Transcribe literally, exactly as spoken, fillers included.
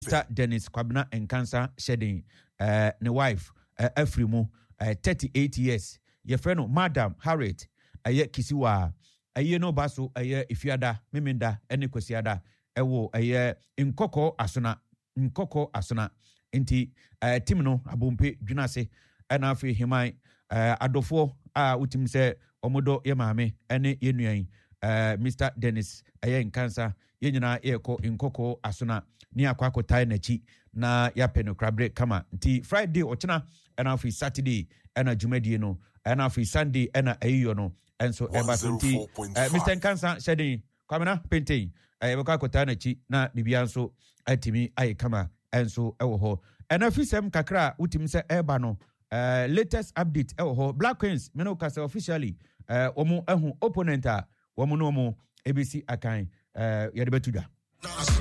Mister Dennis Kwabena Nkansa shedding uh ne wife uh, Afrimu uh, thirty-eight years. Your friend Madam Harriet aye Kisiwa aye no baso aye Ifiada Miminda ene Kwesiada ewo aye Nkoko Asona Nkoko Asona inti uh, team no abompe dwunase ena afi himai uh, adofo a uh, utim se omodo ye maame ene yenuan uh, Mister Dennis aye Nkansa yenyina yeko Nkoko Asona ni akwako tai nachi na ya peno krabre kama nti Friday ochina ena afi Saturday ena jumedie no ena afi Sunday ena ayiyo no enso eba nti uh, Mister Nkansa shedding Kwabena painting eh uh, akwako tai nachi na bibia nso atimi ayi kama enso ewo ho ena fisem kakra utim se eba no uh, latest update ewo ho Black Queens meno kasa officially uh, omo ehu opponent a omo no omo A B C akan uh, yede betuda